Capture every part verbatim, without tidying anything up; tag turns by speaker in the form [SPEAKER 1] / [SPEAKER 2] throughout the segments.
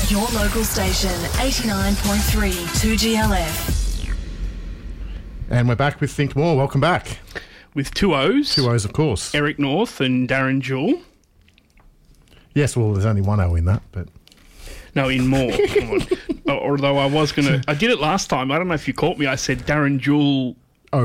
[SPEAKER 1] Your local station, eighty-nine point three two G L F.
[SPEAKER 2] And we're back with Think More. Welcome back.
[SPEAKER 3] With two O's.
[SPEAKER 2] Two O's, of course.
[SPEAKER 3] Eric North and Darren Jewell.
[SPEAKER 2] Yes, well, there's only one O in that, but...
[SPEAKER 3] No, in more. Come on. Although I was going to... I did it last time. I don't know if you caught me. I said Darren Jewell...
[SPEAKER 2] Oh.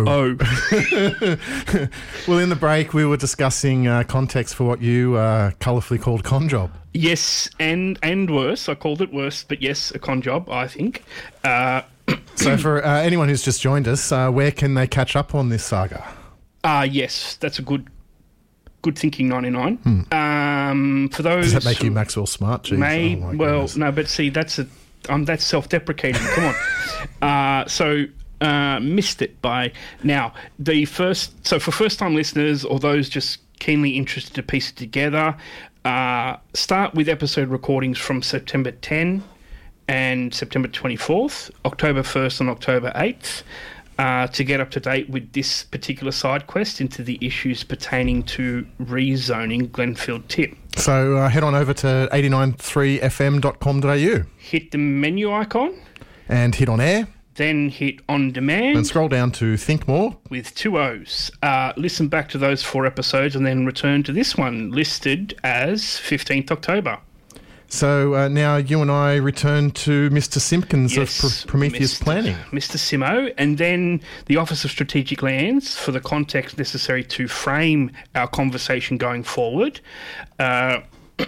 [SPEAKER 3] Oh.
[SPEAKER 2] Well, in the break, we were discussing uh, context for what you uh, colourfully called con job.
[SPEAKER 3] Yes, and and worse. I called it worse, but yes, a con job, I think. Uh,
[SPEAKER 2] so for uh, anyone who's just joined us, uh, where can they catch up on this saga?
[SPEAKER 3] Ah, uh, yes, that's a good good thinking, ninety-nine.
[SPEAKER 2] Hmm.
[SPEAKER 3] Um, for those...
[SPEAKER 2] Does that make you Maxwell Smart? Jeez,
[SPEAKER 3] may,
[SPEAKER 2] oh
[SPEAKER 3] well,
[SPEAKER 2] goodness.
[SPEAKER 3] no, but see, that's a um, that's self-deprecating. Come on. Uh, so... Uh, missed it by now. The first, so for first-time listeners or those just keenly interested to piece it together, uh, start with episode recordings from September tenth and September twenty-fourth, October first and October eighth, uh, to get up to date with this particular side quest into the issues pertaining to rezoning Glenfield Tip.
[SPEAKER 2] So uh, head on over to eight nine three f m dot com dot a u.
[SPEAKER 3] Hit the menu icon.
[SPEAKER 2] And hit on air.
[SPEAKER 3] Then hit on demand.
[SPEAKER 2] And scroll down to Think More.
[SPEAKER 3] With two O's. Uh, listen back to those four episodes and then return to this one, listed as fifteenth October.
[SPEAKER 2] So uh, now you and I return to Mister Simpkins
[SPEAKER 3] yes,
[SPEAKER 2] of Pr- Prometheus
[SPEAKER 3] Mister
[SPEAKER 2] Planning.
[SPEAKER 3] Mister Simo, and then the Office of Strategic Lands for the context necessary to frame our conversation going forward. Uh,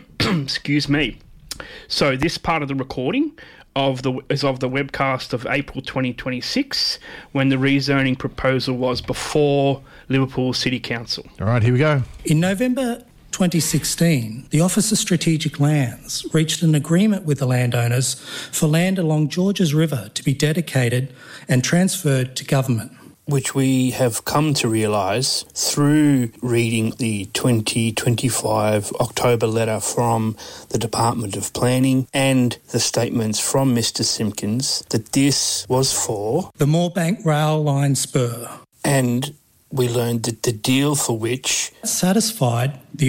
[SPEAKER 3] excuse me. So this part of the recording... Of the is of the webcast of April twenty twenty-six, when the rezoning proposal was before Liverpool City Council.
[SPEAKER 2] All right, here we go.
[SPEAKER 4] In November twenty sixteen, the Office of Strategic Lands reached an agreement with the landowners for land along Georges River to be dedicated and transferred to government,
[SPEAKER 5] which we have come to realise through reading the twenty twenty-five October letter from the Department of Planning and the statements from Mister Simpkins that this was for
[SPEAKER 4] the Moorebank Rail Line Spur.
[SPEAKER 5] And we learned that the deal for which
[SPEAKER 4] satisfied the